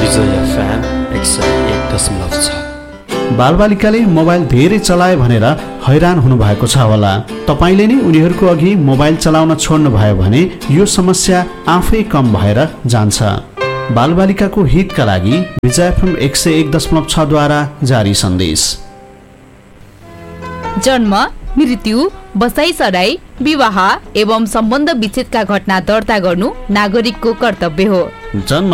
FM 101.6। बालबालिकाले mobile धेरै चलाए भनेर हैरान हुनुभएको छ होला। तपाईँले नै उनीहरूको अघि मोबाइल चलाउन छोड्नुभयो भने यो समस्या आफै कम भएर जान्छ। बालबालिकाको हितका लागि विजय एफएम 101.6 द्वारा जारी सन्देश। जन्म, मृत्यु, बसाइसराई, विवाह एवं सम्बन्ध विच्छेदका घटना दर्ता गर्नु नागरिकको कर्तव्य हो। जन्म